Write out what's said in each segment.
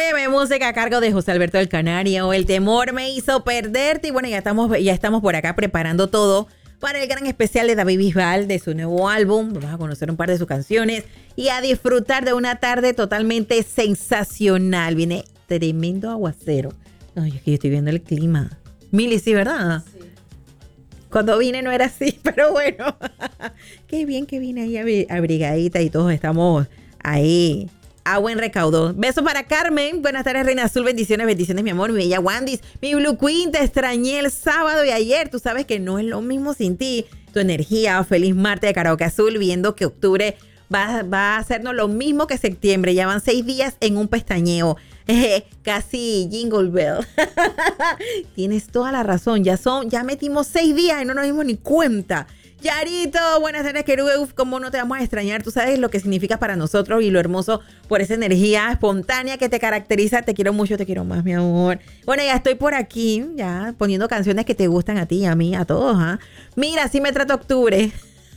Óyeme, música a cargo de José Alberto del Canario. El temor me hizo perderte. Y bueno, ya estamos por acá preparando todo para el gran especial de David Bisbal, de su nuevo álbum. Vamos a conocer un par de sus canciones y a disfrutar de una tarde totalmente sensacional. Viene tremendo aguacero. No, es que yo estoy viendo el clima. Mili, sí, ¿verdad? Sí. Cuando vine no era así, pero bueno. Qué bien que vine ahí abrigadita y todos estamos ahí a buen recaudo. Besos para Carmen. Buenas tardes, Reina Azul. Bendiciones, bendiciones, mi amor. Mi bella Wandis. Mi Blue Queen. Te extrañé el sábado y ayer. Tú sabes que no es lo mismo sin ti. Tu energía. Feliz martes de Karaoke Azul. Viendo que octubre va a hacernos lo mismo que septiembre. Ya van 6 días en un pestañeo. Casi Jingle Bell. Tienes toda la razón. Ya metimos 6 días y no nos dimos ni cuenta. Yarito, buenas tardes, querube. Uf, cómo no te vamos a extrañar. Tú sabes lo que significa para nosotros y lo hermoso por esa energía espontánea que te caracteriza. Te quiero mucho, te quiero más, mi amor. Bueno, ya estoy por aquí, ya poniendo canciones que te gustan a ti, a mí, a todos. ¿Ah? Mira, así me trata octubre.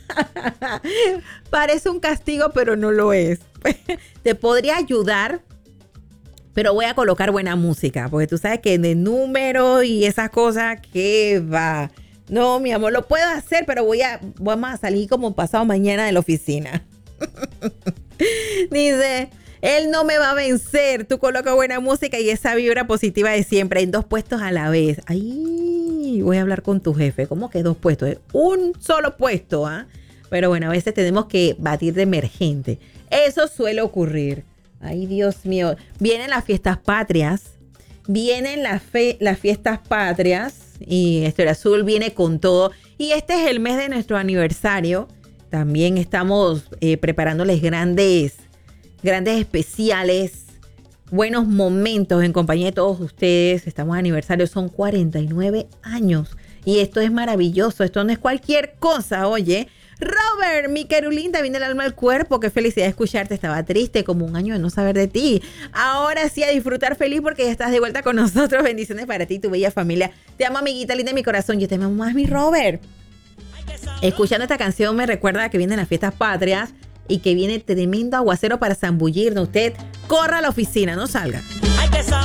Parece un castigo, pero no lo es. Te podría ayudar, pero voy a colocar buena música, porque tú sabes que de números y esas cosas, ¿qué va? No, mi amor, lo puedo hacer, pero vamos a salir como pasado mañana de la oficina. Dice, él no me va a vencer. Tú coloca buena música y esa vibra positiva de siempre en 2 puestos a la vez. Ay, voy a hablar con tu jefe. ¿Cómo que 2 puestos? Un solo puesto, ¿ah? Pero bueno, a veces tenemos que batir de emergente. Eso suele ocurrir. Ay, Dios mío. Vienen las fiestas patrias. Vienen las fiestas patrias. Y Historia Azul viene con todo. Y este es el mes de nuestro aniversario. También estamos preparándoles grandes especiales, buenos momentos en compañía de todos ustedes. Estamos de aniversario, son 49 años. Y esto es maravilloso, esto no es cualquier cosa, oye. Robert, mi querulín, viene el alma al cuerpo. Qué felicidad de escucharte. Estaba triste como un año de no saber de ti. Ahora sí a disfrutar feliz porque ya estás de vuelta con nosotros. Bendiciones para ti y tu bella familia. Te amo, amiguita linda de mi corazón. Yo te amo más, mi Robert. Escuchando esta canción me recuerda que vienen las fiestas patrias y que viene tremendo aguacero para zambullirnos. Usted corra a la oficina, no salga. Hay que saber